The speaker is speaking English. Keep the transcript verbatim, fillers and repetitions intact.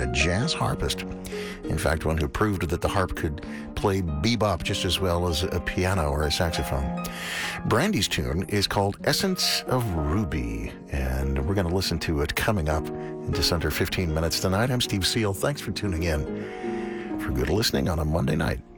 a jazz harpist. In fact, one who proved that the harp could play bebop just as well as a piano or a saxophone. Brandy's tune is called Essence of Ruby, and we're going to listen to it coming up in just under fifteen minutes tonight. I'm Steve Seal. Thanks for tuning in. For good listening on a Monday night.